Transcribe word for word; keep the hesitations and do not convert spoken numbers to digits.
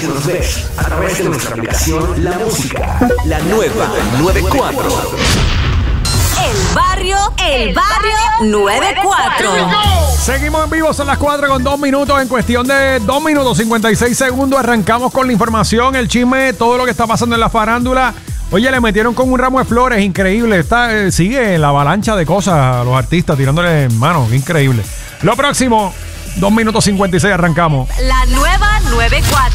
escuchas y nos ves a través de nuestra aplicación La Música, la nueva noventa y cuatro. El barrio, el barrio noventa y cuatro. Seguimos en vivo, son las cuatro con dos minutos. En cuestión de dos minutos cincuenta y seis segundos arrancamos con la información, el chisme, todo lo que está pasando en la farándula. Oye, le metieron con un ramo de flores, increíble. Está, eh, sigue la avalancha de cosas a los artistas tirándole manos, increíble. Lo próximo, dos minutos cincuenta y seis arrancamos. La nueva noventa y cuatro.